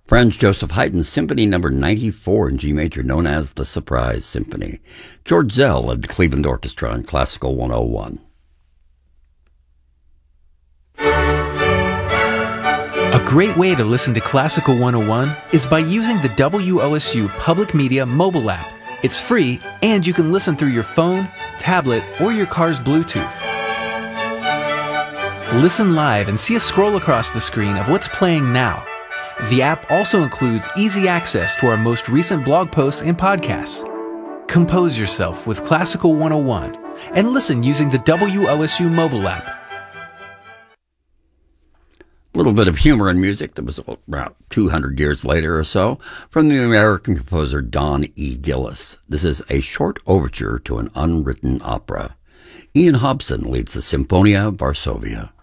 Franz Joseph Haydn's Symphony No. 94 in G major, known as the Surprise Symphony. George Zell led the Cleveland Orchestra on Classical 101. A great way to listen to Classical 101 is by using the WOSU Public Media mobile app. It's free, and you can listen through your phone, tablet, or your car's Bluetooth. Listen live and see a scroll across the screen of what's playing now. The app also includes easy access to our most recent blog posts and podcasts. Compose yourself with Classical 101 and listen using the WOSU mobile app. A little bit of humor in music that was about 200 years later or so from the American composer Don E. Gillis. This is a short overture to an unwritten opera. Ian Hobson leads the Symphonia Varsovia.